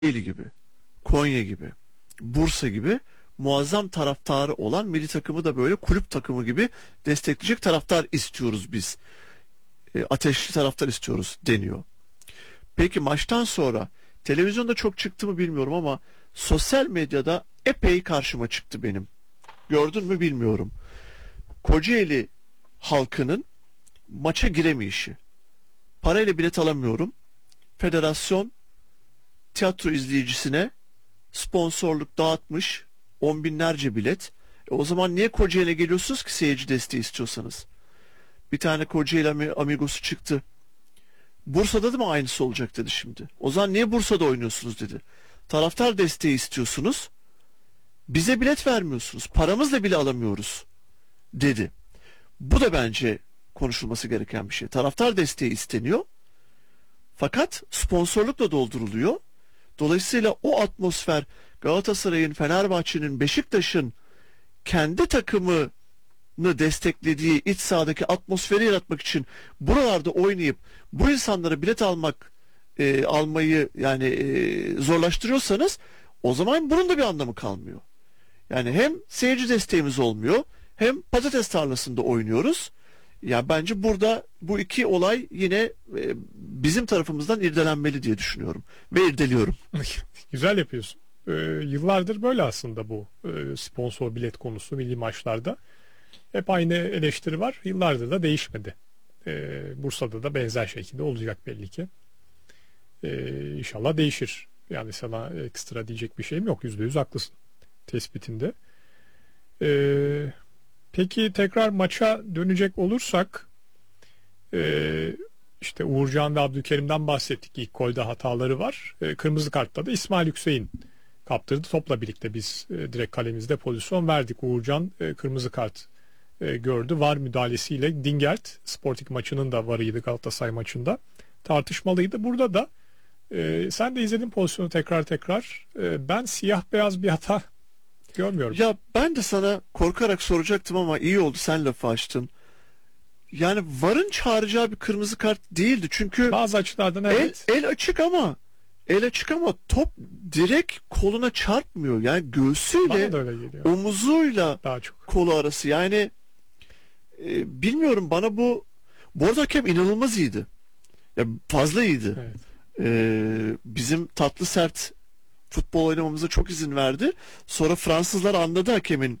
Kocaeli gibi, Konya gibi, Bursa gibi muazzam taraftarı olan milli takımı da böyle kulüp takımı gibi destekleyecek taraftar istiyoruz biz. Ateşli taraftar istiyoruz deniyor. Peki maçtan sonra televizyonda çok çıktı mı bilmiyorum ama sosyal medyada epey karşıma çıktı benim. Gördün mü bilmiyorum. Kocaeli halkının maça giremeyişi. Parayla bilet alamıyorum. Federasyon tiyatro izleyicisine sponsorluk dağıtmış 10 binlerce bilet. O zaman niye Kocaeli'ne geliyorsunuz ki seyirci desteği istiyorsanız? Bir tane Kocaeli amigosu çıktı. Bursa'da da mı aynısı olacak dedi şimdi. O zaman niye Bursa'da oynuyorsunuz dedi. Taraftar desteği istiyorsunuz. Bize bilet vermiyorsunuz. Paramızla bile alamıyoruz dedi. Bu da bence konuşulması gereken bir şey. Taraftar desteği isteniyor. Fakat sponsorlukla dolduruluyor. Dolayısıyla o atmosfer Galatasaray'ın, Fenerbahçe'nin, Beşiktaş'ın kendi takımını desteklediği iç sahadaki atmosferi yaratmak için buralarda oynayıp bu insanlara bilet almayı yani zorlaştırıyorsanız o zaman bunun da bir anlamı kalmıyor. Yani hem seyirci desteğimiz olmuyor hem patates tarlasında oynuyoruz. Ya bence burada bu iki olay yine bizim tarafımızdan irdelenmeli diye düşünüyorum ve irdeliyorum. Güzel yapıyorsun. Yıllardır böyle aslında bu sponsor bilet konusu milli maçlarda. Hep aynı eleştiri var. Yıllardır da değişmedi. Bursa'da da benzer şekilde olacak belli ki. İnşallah değişir. Yani sana ekstra diyecek bir şeyim yok. %100 haklısın tespitinde. Peki tekrar maça dönecek olursak işte Uğurcan ve Abdülkerim'den bahsettik. İlk golde hataları var. Kırmızı kartta da İsmail Hüseyin kaptırdı. Topla birlikte biz direkt kalemizde pozisyon verdik. Uğurcan kırmızı kart gördü. VAR müdahalesiyle Dingert Sporting maçının da VAR'ıydı Galatasaray maçında. Tartışmalıydı. Burada da sen de izledin pozisyonu tekrar. Ben siyah beyaz bir hata görmüyorum. Ya ben de sana korkarak soracaktım ama iyi oldu sen lafı açtın. Yani VAR'ın çağıracağı bir kırmızı kart değildi. Çünkü bazı açılardan evet. El açık ama top direkt koluna çarpmıyor. Yani göğsüyle omuzuyla daha çok kolu arası. Yani bilmiyorum bana bu arada hakem inanılmaz iyiydi. Ya fazla iyiydi. Evet. Bizim tatlı sert futbol oynamamıza çok izin verdi. Sonra Fransızlar anladı hakemin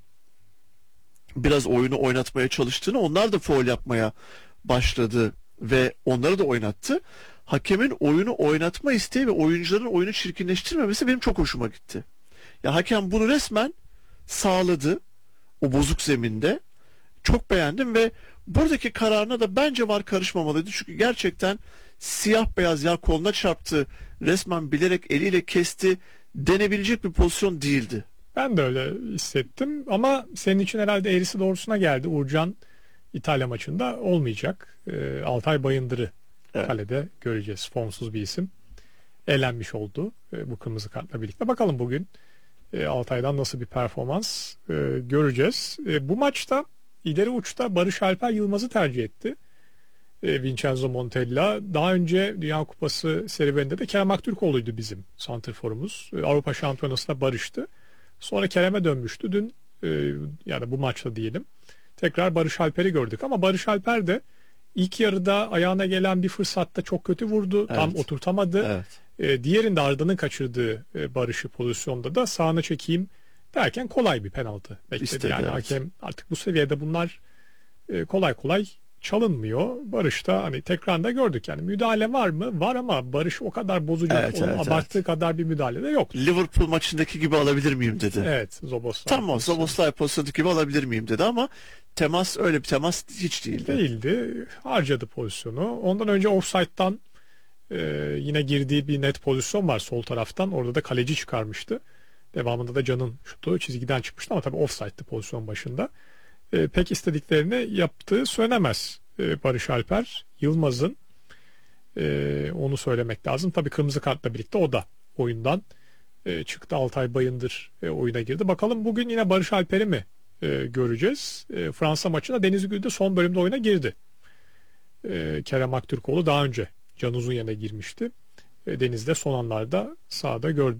biraz oyunu oynatmaya çalıştığını. Onlar da faul yapmaya başladı ve onları da oynattı. Hakemin oyunu oynatma isteği ve oyuncuların oyunu çirkinleştirmemesi benim çok hoşuma gitti. Ya hakem bunu resmen sağladı o bozuk zeminde. Çok beğendim ve buradaki kararına da bence VAR karışmamalıydı. Çünkü gerçekten siyah beyaz ya koluna çarptı, resmen bilerek eliyle kesti denebilecek bir pozisyon değildi. Ben de öyle hissettim ama senin için herhalde eğrisi doğrusuna geldi. Uğurcan İtalya maçında olmayacak. Altay Bayındır'ı kalede göreceğiz. Formsuz bir isim. Elenmiş oldu bu kırmızı kartla birlikte. Bakalım bugün Altay'dan nasıl bir performans göreceğiz. Bu maçta ileri uçta Barış Alper Yılmaz'ı tercih etti. Vincenzo Montella. Daha önce Dünya Kupası serüveninde de Kerem Aktürkoğlu'ydu bizim santrforumuz. Avrupa Şampiyonası'na barıştı. Sonra Kerem'e dönmüştü. Dün yani bu maçta diyelim. Tekrar Barış Alper'i gördük ama Barış Alper de ilk yarıda ayağına gelen bir fırsatta çok kötü vurdu. Evet. Tam oturtamadı. Evet. Diğerinde Arda'nın kaçırdığı Barış'ı pozisyonda da sağına çekeyim derken kolay bir penaltı bekledi. İstedi, yani evet. Hakem artık bu seviyede bunlar kolay kolay çalınmıyor. Barış'ta hani tekrarında gördük yani müdahale var mı? Var ama Barış o kadar bozucu, abarttığı kadar bir müdahale de yok. Liverpool maçındaki gibi alabilir miyim dedi. Evet, Zoboslay. Tamam, Zoboslay pozisyondaki gibi alabilir miyim dedi ama temas öyle bir temas hiç değildi. Değildi. Harcadı pozisyonu. Ondan önce offside'dan yine girdiği bir net pozisyon var sol taraftan. Orada da kaleci çıkarmıştı. Devamında da Can'ın şutu çizgiden çıkmıştı ama tabii offside'dı pozisyon başında. Pek istediklerini yaptığı söylemez Barış Alper. Yılmaz'ın onu söylemek lazım. Tabii kırmızı kartla birlikte o da oyundan çıktı. Altay Bayındır oyuna girdi. Bakalım bugün yine Barış Alper'i mi göreceğiz? Fransa maçında Deniz Gül de son bölümde oyuna girdi. Kerem Aktürkoğlu daha önce Can Uzun yerine girmişti. Deniz'de son anlarda sahada gördük.